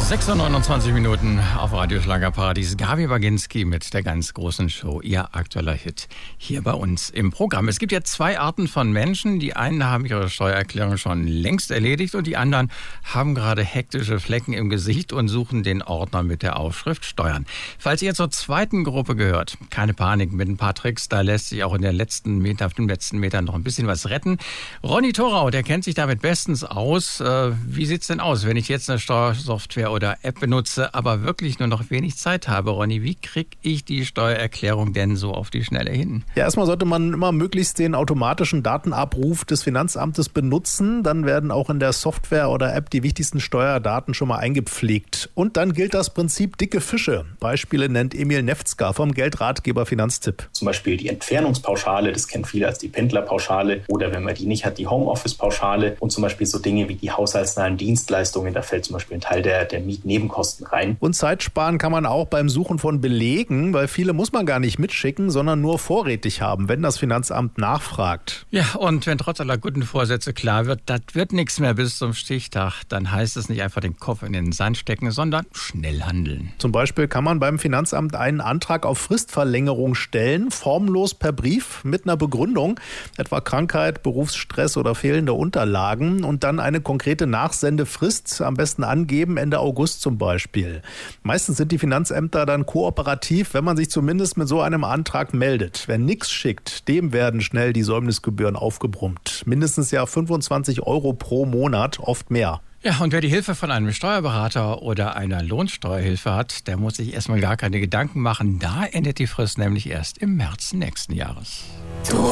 6:29 auf Radio Schlagerparadies. Gabi Baginski mit der ganz großen Show. Ihr aktueller Hit hier bei uns im Programm. Es gibt ja zwei Arten von Menschen. Die einen haben ihre Steuererklärung schon längst erledigt und die anderen haben gerade hektische Flecken im Gesicht und suchen den Ordner mit der Aufschrift Steuern. Falls ihr zur zweiten Gruppe gehört, keine Panik, mit ein paar Tricks, da lässt sich auch auf den letzten Metern noch ein bisschen was retten. Ronny Thorau, der kennt sich damit bestens aus. Wie sieht's denn aus, wenn ich jetzt eine Steuersoftware oder App benutze, aber wirklich nur noch wenig Zeit habe? Ronny, wie kriege ich die Steuererklärung denn so auf die Schnelle hin? Ja, erstmal sollte man immer möglichst den automatischen Datenabruf des Finanzamtes benutzen. Dann werden auch in der Software oder App die wichtigsten Steuerdaten schon mal eingepflegt. Und dann gilt das Prinzip dicke Fische. Beispiele nennt Emil Nefzger vom Geldratgeber Finanztipp. Zum Beispiel die Entfernungspauschale, das kennen viele als die Pendlerpauschale. Oder wenn man die nicht hat, die Homeoffice-Pauschale. Und zum Beispiel so Dinge wie die haushaltsnahen Dienstleistungen, da fällt zum Beispiel ein Teil der Mietnebenkosten rein. Und Zeit sparen kann man auch beim Suchen von Belegen, weil viele muss man gar nicht mitschicken, sondern nur vorrätig haben, wenn das Finanzamt nachfragt. Ja, und wenn trotz aller guten Vorsätze klar wird, das wird nichts mehr bis zum Stichtag, dann heißt es nicht einfach den Kopf in den Sand stecken, sondern schnell handeln. Zum Beispiel kann man beim Finanzamt einen Antrag auf Fristverlängerung stellen, formlos per Brief mit einer Begründung, etwa Krankheit, Berufsstress oder fehlende Unterlagen, und dann eine konkrete Nachsendefrist am besten angeben, Ende August zum Beispiel. Meistens sind die Finanzämter dann kooperativ, wenn man sich zumindest mit so einem Antrag meldet. Wer nichts schickt, dem werden schnell die Säumnisgebühren aufgebrummt. Mindestens ja 25 € pro Monat, oft mehr. Ja, und wer die Hilfe von einem Steuerberater oder einer Lohnsteuerhilfe hat, der muss sich erstmal gar keine Gedanken machen. Da endet die Frist nämlich erst im März nächsten Jahres.